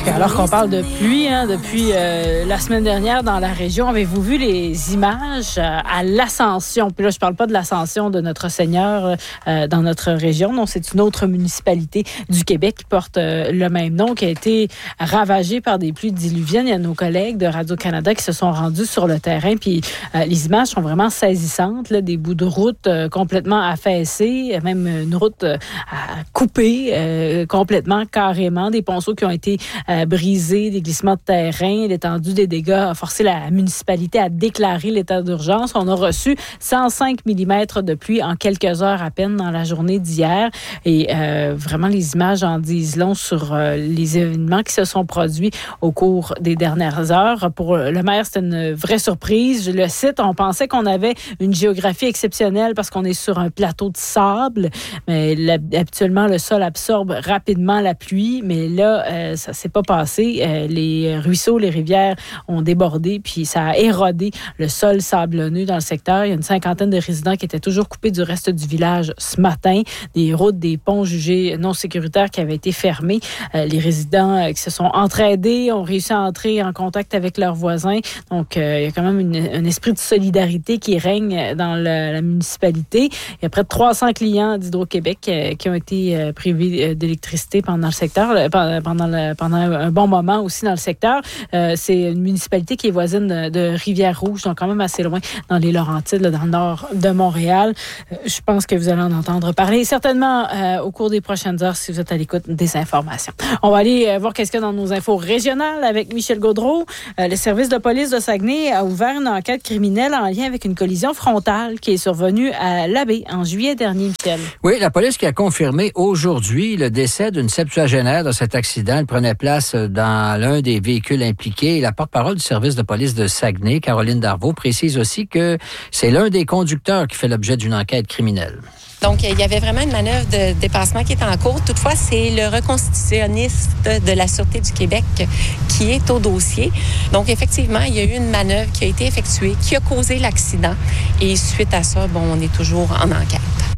Et alors qu'on parle de pluie, depuis la semaine dernière dans la région, avez-vous vu les images à l'Ascension? Puis là, je parle pas de l'Ascension de Notre-Seigneur dans notre région. Non, c'est une autre municipalité du Québec qui porte le même nom, qui a été ravagée par des pluies diluviennes. Il y a nos collègues de Radio-Canada qui se sont rendus sur le terrain. Puis les images sont vraiment saisissantes, là, des bouts de route complètement affaissés, même une route coupée complètement, carrément, des ponceaux qui ont été brisés, des glissements de terrain, l'étendue des dégâts a forcé la municipalité à déclarer l'état d'urgence. On a reçu 105 mm de pluie en quelques heures à peine dans la journée d'hier. Et vraiment, les images en disent long sur les événements qui se sont produits au cours des dernières heures. Pour le maire, c'était une vraie surprise. Je le cite, on pensait qu'on avait une géographie exceptionnelle parce qu'on est sur un plateau de sable. Mais habituellement, le sol absorbe rapidement la pluie. Mais là, ça s'est pas passé. Les ruisseaux, les rivières ont débordé, puis ça a érodé le sol sablonneux dans le secteur. Il y a une cinquantaine de résidents qui étaient toujours coupés du reste du village ce matin. Des routes, des ponts jugés non sécuritaires qui avaient été fermés. Les résidents qui se sont entraidés ont réussi à entrer en contact avec leurs voisins. Donc, il y a quand même un esprit de solidarité qui règne dans la municipalité. Il y a près de 300 clients d'Hydro-Québec qui ont été privés d'électricité pendant le secteur, pendant un bon moment aussi dans le secteur. C'est une municipalité qui est voisine de Rivière-Rouge, donc quand même assez loin dans les Laurentides, là, dans le nord de Montréal. Je pense que vous allez en entendre parler certainement au cours des prochaines heures si vous êtes à l'écoute des informations. On va aller voir qu'est-ce qu'il y a dans nos infos régionales avec Michel Gaudreault. Le service de police de Saguenay a ouvert une enquête criminelle en lien avec une collision frontale qui est survenue à l'Abbé en juillet dernier, Michel. Oui, la police qui a confirmé aujourd'hui le décès d'une septuagénaire dans cet accident. Elle prenait place dans l'un des véhicules impliqués. La porte-parole du service de police de Saguenay, Caroline Darvaux, précise aussi que c'est l'un des conducteurs qui fait l'objet d'une enquête criminelle. Donc, il y avait vraiment une manœuvre de dépassement qui est en cours. Toutefois, c'est le reconstitutionniste de la Sûreté du Québec qui est au dossier. Donc, effectivement, il y a eu une manœuvre qui a été effectuée, qui a causé l'accident. Et suite à ça, on est toujours en enquête.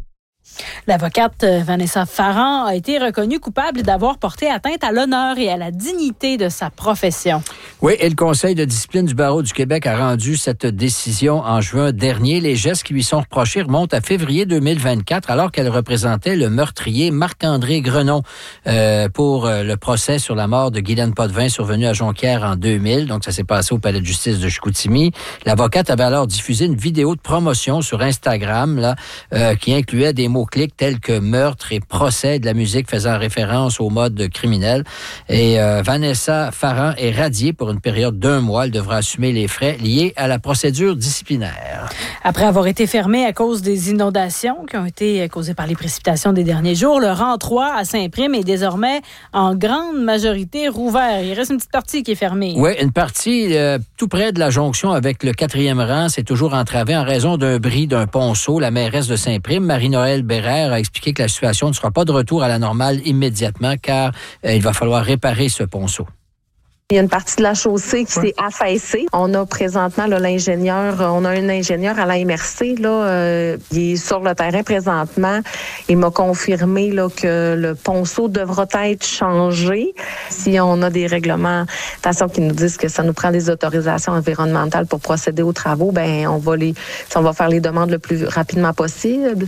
L'avocate Vanessa Farran a été reconnue coupable d'avoir porté atteinte à l'honneur et à la dignité de sa profession. Oui, et le Conseil de discipline du Barreau du Québec a rendu cette décision en juin dernier. Les gestes qui lui sont reprochés remontent à février 2024, alors qu'elle représentait le meurtrier Marc-André Grenon pour le procès sur la mort de Guylaine Potvin survenu à Jonquière en 2000. Donc, ça s'est passé au Palais de justice de Chicoutimi. L'avocate avait alors diffusé une vidéo de promotion sur Instagram là, qui incluait des mots-clics tels que meurtre et procès, de la musique faisant référence au mode criminel. Et Vanessa Farran est radiée pour une période d'1 mois. Elle devra assumer les frais liés à la procédure disciplinaire. Après avoir été fermée à cause des inondations qui ont été causées par les précipitations des derniers jours, le rang 3 à Saint-Prime est désormais en grande majorité rouvert. Il reste une petite partie qui est fermée. Oui, une partie tout près de la jonction avec le 4e rang. C'est toujours entravé en raison d'un bris d'un ponceau. La mairesse de Saint-Prime, Marie-Noël Bérère, a expliqué que la situation ne sera pas de retour à la normale immédiatement car il va falloir réparer ce ponceau. Il y a une partie de la chaussée qui s'est affaissée. On a présentement là, on a un ingénieur à la MRC, là, il est sur le terrain présentement. Il m'a confirmé là, que le ponceau devra être changé. Si on a des réglementations qui nous disent que ça nous prend des autorisations environnementales pour procéder aux travaux, on va faire les demandes le plus rapidement possible.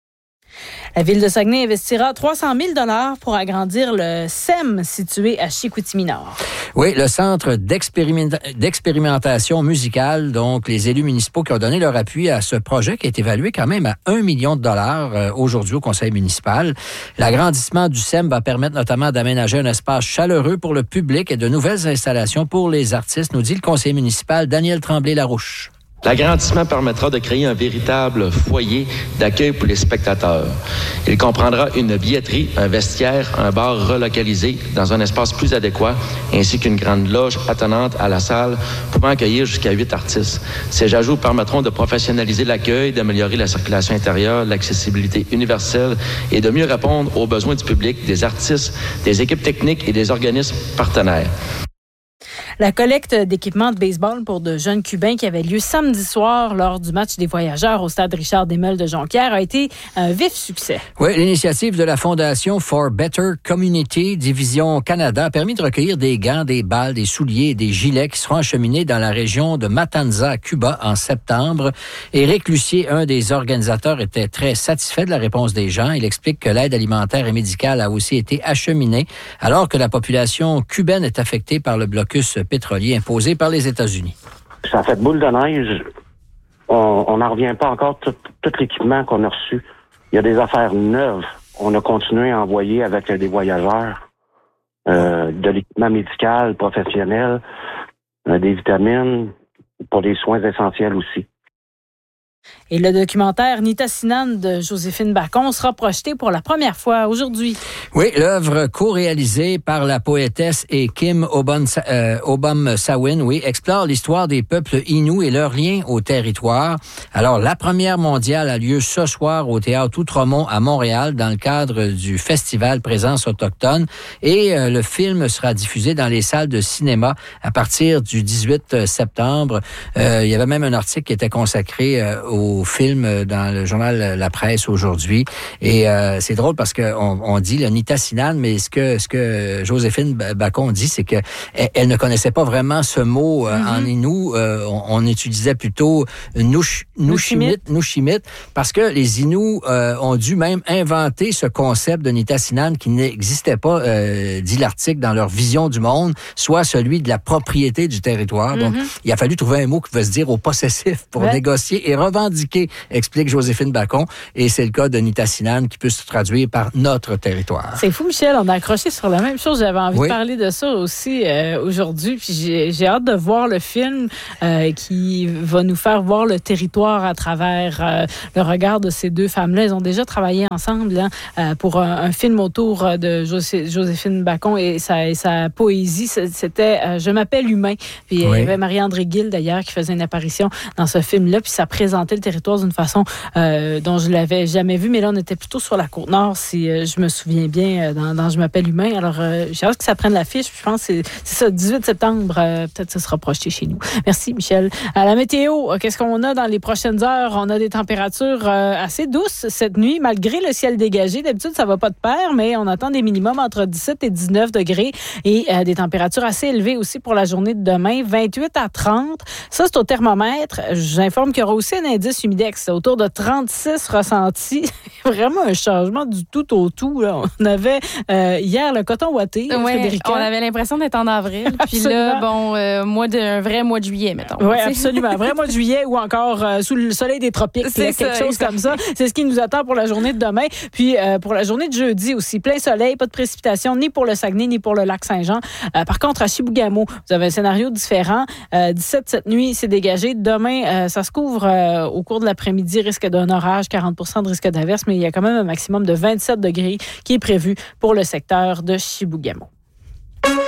La Ville de Saguenay investira 300 000 $ pour agrandir le SEM situé à Chicoutimi-Nord. Oui, le centre d'expérimentation musicale, donc les élus municipaux qui ont donné leur appui à ce projet qui est évalué quand même à 1 million de dollars aujourd'hui au conseil municipal. L'agrandissement du SEM va permettre notamment d'aménager un espace chaleureux pour le public et de nouvelles installations pour les artistes, nous dit le conseiller municipal Daniel Tremblay-Larouche. L'agrandissement permettra de créer un véritable foyer d'accueil pour les spectateurs. Il comprendra une billetterie, un vestiaire, un bar relocalisé dans un espace plus adéquat, ainsi qu'une grande loge attenante à la salle pouvant accueillir jusqu'à 8 artistes. Ces ajouts permettront de professionnaliser l'accueil, d'améliorer la circulation intérieure, l'accessibilité universelle et de mieux répondre aux besoins du public, des artistes, des équipes techniques et des organismes partenaires. La collecte d'équipements de baseball pour de jeunes Cubains qui avait lieu samedi soir lors du match des Voyageurs au stade Richard Desmeules de Jonquière a été un vif succès. Oui, l'initiative de la Fondation for Better Community Division Canada a permis de recueillir des gants, des balles, des souliers et des gilets qui seront acheminés dans la région de Matanza, à Cuba, en septembre. Éric Lucier, un des organisateurs, était très satisfait de la réponse des gens. Il explique que l'aide alimentaire et médicale a aussi été acheminée alors que la population cubaine est affectée par le blocus pétrolier imposé par les États-Unis. Ça fait boule de neige. On n'en revient pas encore tout l'équipement qu'on a reçu. Il y a des affaires neuves. On a continué à envoyer avec des voyageurs de l'équipement médical, professionnel, des vitamines pour des soins essentiels aussi. Et le documentaire Nitassinan de Joséphine Bacon sera projeté pour la première fois aujourd'hui. Oui, l'œuvre co-réalisée par la poétesse et Kim Obam-Sawin, explore l'histoire des peuples Innu et leur lien au territoire. Alors, la première mondiale a lieu ce soir au Théâtre Outremont à Montréal dans le cadre du festival Présence autochtone et le film sera diffusé dans les salles de cinéma à partir du 18 septembre. Il y avait même un article qui était consacré au film dans le journal La Presse aujourd'hui. Et c'est drôle parce qu'on dit le Nitassinan, mais ce que Joséphine Bacon dit, c'est que elle ne connaissait pas vraiment ce mot en Innu. On utilisait plutôt Nushimit, parce que les Innus ont dû même inventer ce concept de Nitassinan qui n'existait pas, dit l'article, dans leur vision du monde, soit celui de la propriété du territoire. Donc, il a fallu trouver un mot qui veut se dire au possessif pour négocier et revendiquer, explique Joséphine Bacon. Et c'est le cas de Nitassinan qui peut se traduire par notre territoire. C'est fou, Michel. On a accroché sur la même chose. J'avais envie de parler de ça aussi aujourd'hui. Puis j'ai hâte de voir le film qui va nous faire voir le territoire à travers le regard de ces deux femmes-là. Ils ont déjà travaillé ensemble pour un film autour de Joséphine Bacon et sa poésie. C'était Je m'appelle humain. Puis il y avait Marie-André Gill, d'ailleurs, qui faisait une apparition dans ce film-là. Puis ça présentait le territoire d'une façon dont je l'avais jamais vu. Mais là, on était plutôt sur la Côte-Nord, si je me souviens bien, dans Je m'appelle humain. Alors, j'ai hâte que ça prenne l'affiche. Je pense que c'est ça, 18 septembre. Peut-être que ça sera projeté chez nous. Merci, Michel. À la météo, qu'est-ce qu'on a dans les prochaines heures? On a des températures assez douces cette nuit, malgré le ciel dégagé. D'habitude, ça va pas de pair, mais on attend des minimums entre 17 et 19 degrés et des températures assez élevées aussi pour la journée de demain, 28 à 30. Ça, c'est au thermomètre. J'informe qu'il y aura aussi un indice humidex autour de 36 ressentis. Vraiment un changement du tout au tout. Là. On avait hier le coton ouaté. Oui, on avait l'impression d'être en avril. Puis là, un vrai mois de juillet, mettons. Oui, absolument. Un vrai mois de juillet ou encore sous le soleil des tropiques. C'est quelque chose comme ça. C'est ce qui nous attend pour la journée de demain. Puis pour la journée de jeudi aussi, plein soleil, pas de précipitation ni pour le Saguenay ni pour le lac Saint-Jean. Par contre, à Chibougamau, vous avez un scénario différent. 17 cette nuit, c'est dégagé. Demain, ça se couvre au cours de l'après-midi. Risque d'un orage, 40% de risque d'averse, mais il y a quand même un maximum de 27 degrés qui est prévu pour le secteur de Chibougamau.